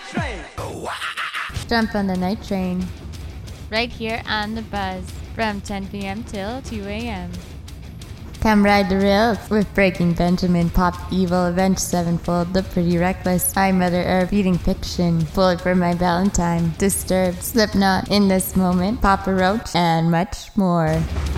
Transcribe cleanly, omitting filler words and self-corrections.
Jump on the night train. Right here on The Buzz from 10 p.m. till 2 a.m. Come ride the rails with Breaking Benjamin, Pop Evil, Avenged Sevenfold, The Pretty Reckless, I Mother Earth, Eating Fiction, Bullet for My Valentine, Disturbed, Slipknot, In This Moment, Papa Roach, and much more.